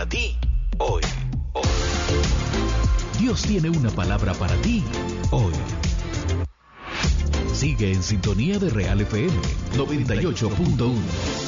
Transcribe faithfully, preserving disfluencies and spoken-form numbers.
para ti hoy. hoy. Dios tiene una palabra para ti hoy. Sigue en sintonía de Real F M noventa y ocho punto uno.